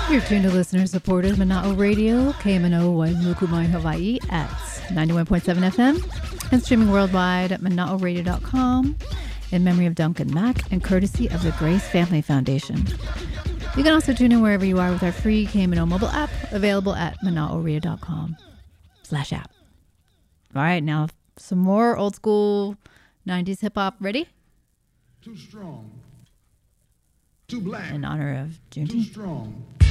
You're tuned to listener-supported Mana'o Radio, KMNO Wainukumai, Hawaii at 91.7 FM and streaming worldwide at mana'oradio.com in memory of Duncan Mack and courtesy of the Grace Family Foundation. You can also tune in wherever you are with our free KMNO mobile app available at mana'oradio.com/app. All right, now some more old school 90s hip-hop. Ready? Too strong. Too black. In honor of Juneteenth. Too strong.